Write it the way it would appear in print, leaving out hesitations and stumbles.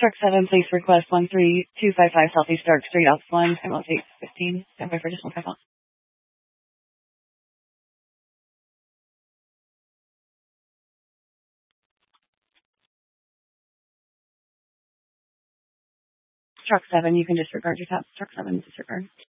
Truck 7, please request 13255 Southeast Stark Street, Ops 1, time out 8:15. Stand by for additional time out. Truck 7, you can disregard your taps. Truck 7, disregard.